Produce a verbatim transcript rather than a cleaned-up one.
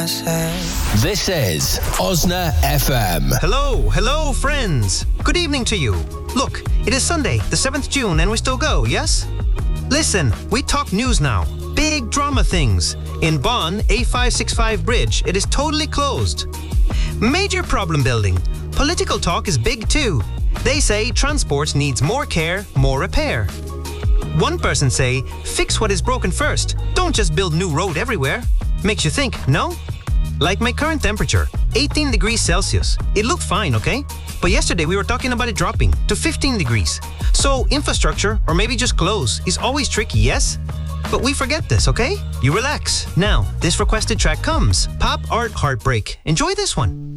myself. This is Osna F M. Hello, hello, friends. Good evening to you. Look, it is Sunday, the seventh of June, and we still go, yes? Listen, we talk news now. Big drama things. In Bonn, A five sixty-five bridge, it is totally closed. Major problem building. Political talk is big too. They say transport needs more care, more repair. One person say, fix what is broken first. Don't just build new road everywhere. Makes you think, no? Like my current temperature, eighteen degrees Celsius. It looked fine, okay? But yesterday we were talking about it dropping to fifteen degrees. So infrastructure, or maybe just clothes, is always tricky, yes? But we forget this, okay? You relax. Now, this requested track comes. Pop Art Heartbreak. Enjoy this one.